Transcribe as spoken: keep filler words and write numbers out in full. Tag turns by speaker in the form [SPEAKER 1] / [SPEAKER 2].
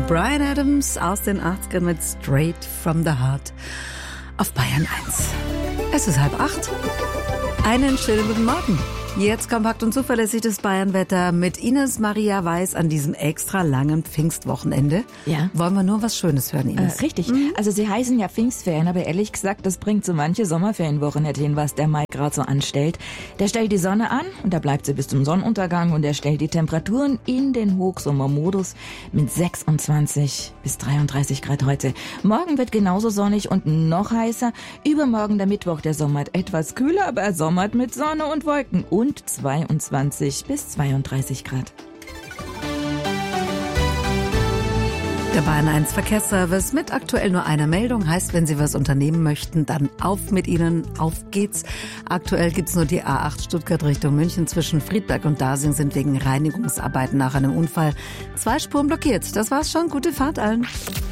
[SPEAKER 1] Bryan Adams aus den achtzigern mit Straight from the Heart auf Bayern eins. Es ist halb acht. Einen schönen guten Morgen. Jetzt kompakt und zuverlässig das Bayernwetter mit Ines Maria Weiß an diesem extra langen Pfingstwochenende.
[SPEAKER 2] Ja.
[SPEAKER 1] Wollen wir nur was Schönes hören, Ines?
[SPEAKER 2] Äh, richtig. Mhm. Also sie heißen ja Pfingstferien, aber ehrlich gesagt, das bringt so manche Sommerferienwoche nicht hin, was der Mai gerade so anstellt. Der stellt die Sonne an und da bleibt sie bis zum Sonnenuntergang und er stellt die Temperaturen in den Hochsommermodus mit sechsundzwanzig bis dreiunddreißig Grad heute. Morgen wird genauso sonnig und noch heißer. Übermorgen der Mittwoch, der sommert etwas kühler, aber er sommert mit Sonne und Wolken und zweiundzwanzig bis zweiunddreißig Grad.
[SPEAKER 1] Der Bayern eins Verkehrsservice mit aktuell nur einer Meldung. Heißt, wenn Sie was unternehmen möchten, dann auf mit Ihnen, auf geht's. Aktuell gibt's nur die A acht Stuttgart Richtung München. Zwischen Friedberg und Dasing sind wegen Reinigungsarbeiten nach einem Unfall zwei Spuren blockiert. Das war's schon. Gute Fahrt allen.